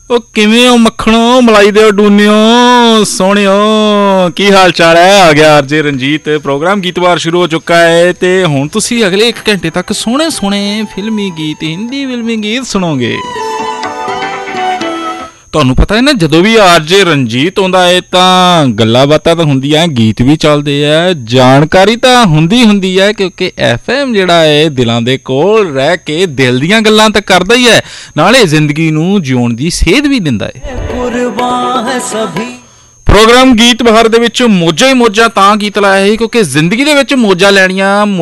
ਉਹ ਕਿਵੇਂ ਹੋ ਮੱਖਣੋ ਮਲਾਈ ਦਿਓ ਡੂਨਿਓ ਸੋਹਣਿਓ, ਕੀ ਹਾਲ ਚਾਲ ਹੈ? ਆ ਗਿਆ ਆਰਜੇ ਰਣਜੀਤ। ਪ੍ਰੋਗਰਾਮ ਗੀਤਵਾਰ ਸ਼ੁਰੂ ਹੋ ਚੁੱਕਾ ਹੈ ਤੇ ਹੁਣ ਤੁਸੀਂ ਅਗਲੇ 1 ਘੰਟੇ ਤੱਕ ਸੋਹਣੇ ਸੋਹਣੇ ਫਿਲਮੀ ਗੀਤ, ਹਿੰਦੀ ਫਿਲਮੀ ਗੀਤ ਸੁਣੋਗੇ। ਤੁਹਾਨੂੰ ਪਤਾ ਹੈ ਨਾ, ਜਦੋਂ ਵੀ ਆਰਜੇ ਰਣਜੀਤ ਆਉਂਦਾ ਹੈ ਤਾਂ ਗੱਲਾਂ ਬਾਤਾਂ ਤਾਂ ਹੁੰਦੀਆਂ, ਗੀਤ ਵੀ ਚੱਲਦੇ ਆ, ਜਾਣਕਾਰੀ ਤਾਂ ਹੁੰਦੀ ਹੈ, ਕਿਉਂਕਿ FM ਜਿਹੜਾ ਹੈ ਦਿਲਾਂ ਦੇ ਕੋਲ ਰਹਿ ਕੇ ਦਿਲ ਦੀਆਂ ਗੱਲਾਂ ਤਾਂ ਕਰਦਾ ਹੀ ਹੈ, ਨਾਲੇ ਜ਼ਿੰਦਗੀ ਨੂੰ ਜਿਉਣ ਦੀ ਸੇਧ ਵੀ ਦਿੰਦਾ ਹੈ। ਪ੍ਰੋਗਰਾਮ ਗੀਤ ਬਹਾਰ ਦੇ ਵਿੱਚ ਮੋਜਾਂ ਹੀ ਮੋਜਾਂ ਤਾਂ ਗੀਤ ਲਾਇਆ ਸੀ ਕਿਉਂਕਿ ਜ਼ਿੰਦਗੀ ਦੇ ਵਿੱਚ ਮੋਜਾਂ ਲੈਣੀਆਂ